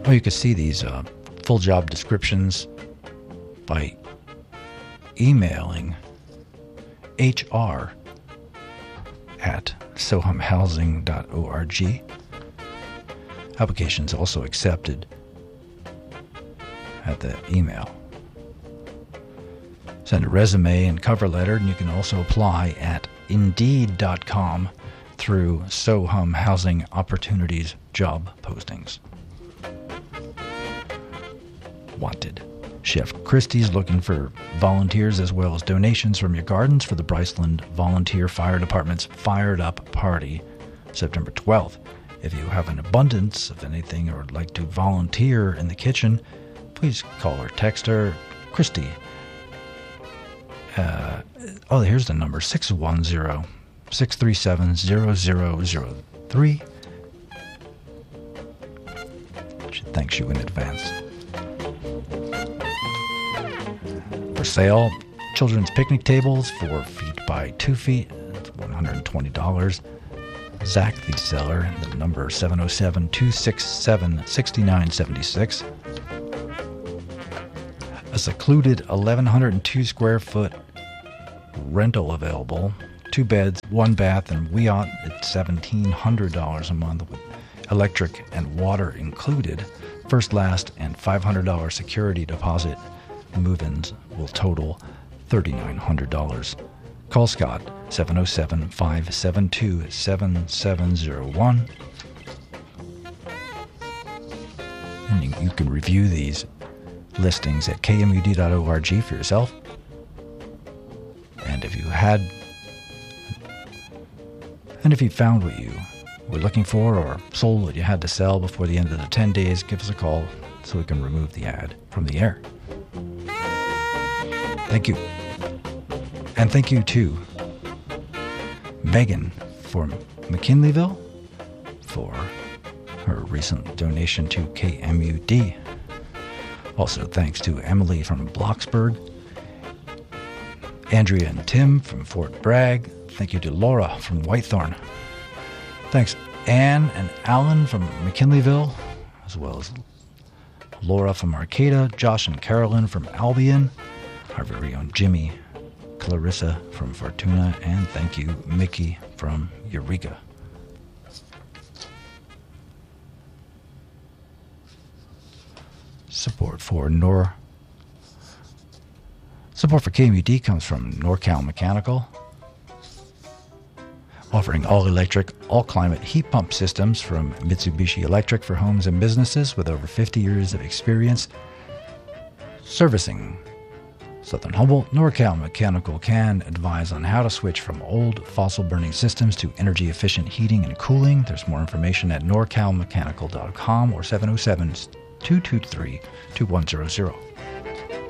Or you can see these full job descriptions by emailing hr@sohamhousing.org. Applications also accepted at the email. Send a resume and cover letter, and you can also apply at Indeed.com through Sohum Housing Opportunities job postings. Wanted. Chef Christie's looking for volunteers as well as donations from your gardens for the Bryceland Volunteer Fire Department's Fired Up Party, September 12th. If you have an abundance of anything or would like to volunteer in the kitchen, please call or text her, Christy. Here's the number, 610-637-0003. She thanks you in advance. For sale, children's picnic tables, 4 feet by 2 feet, it's $120. Zach, the seller, the number 707-267-6976. A secluded 1,102 square foot rental available. 2 beds, 1 bath, and Wiyot at $1,700 a month with electric and water included. First, last, and $500 security deposit. Move-ins will total $3,900. Call Scott, 707-572-7701. And you can review these listings at kmud.org for yourself. And if you found what you were looking for or sold what you had to sell before the end of the 10 days, give us a call so we can remove the ad from the air. Thank you. And thank you to Megan from McKinleyville for her recent donation to KMUD. Also thanks to Emily from Bloxburg, Andrea and Tim from Fort Bragg. Thank you to Laura from Whitethorn. Thanks Anne and Alan from McKinleyville, as well as Laura from Arcata, Josh and Carolyn from Albion, our very own Jimmy, Clarissa from Fortuna, and thank you, Mickey from Eureka. Support for KMUD comes from NorCal Mechanical, offering all-electric, all-climate heat pump systems from Mitsubishi Electric for homes and businesses with over 50 years of experience. Servicing Southern Humboldt, NorCal Mechanical can advise on how to switch from old fossil-burning systems to energy-efficient heating and cooling. There's more information at norcalmechanical.com or 707-223-2100.